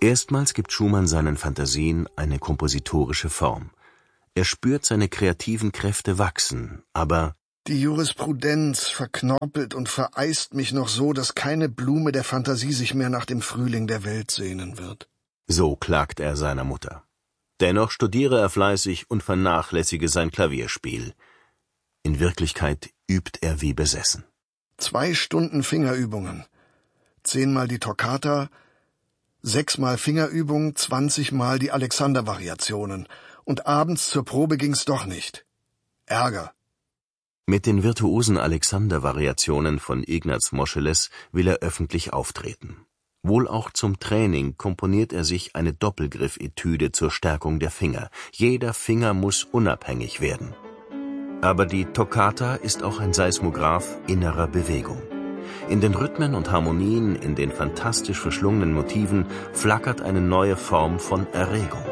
Erstmals gibt Schumann seinen Phantasien eine kompositorische Form. Er spürt seine kreativen Kräfte wachsen, aber die Jurisprudenz verknorpelt und vereist mich noch so, dass keine Blume der Fantasie sich mehr nach dem Frühling der Welt sehnen wird. So klagt er seiner Mutter. Dennoch studiere er fleißig und vernachlässige sein Klavierspiel. In Wirklichkeit übt er wie besessen. 2 Stunden Fingerübungen, 10-mal die Toccata, 6-mal Fingerübung, 20-mal die Alexander-Variationen. Und abends zur Probe ging's doch nicht. Ärger. Mit den virtuosen Alexander-Variationen von Ignaz Moscheles will er öffentlich auftreten. Wohl auch zum Training komponiert er sich eine Doppelgriff-Etüde zur Stärkung der Finger. Jeder Finger muss unabhängig werden. Aber die Toccata ist auch ein Seismograph innerer Bewegung. In den Rhythmen und Harmonien, in den fantastisch verschlungenen Motiven flackert eine neue Form von Erregung.